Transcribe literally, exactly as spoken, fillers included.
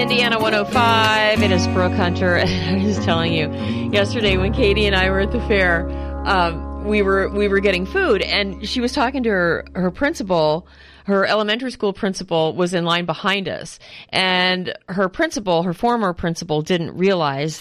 Indiana one oh five. It is Brooke Hunter. And I was telling you yesterday when Katie and I were at the fair, um, we were we were getting food, and she was talking to her her principal. Her elementary school principal was in line behind us, and her principal, her former principal, didn't realize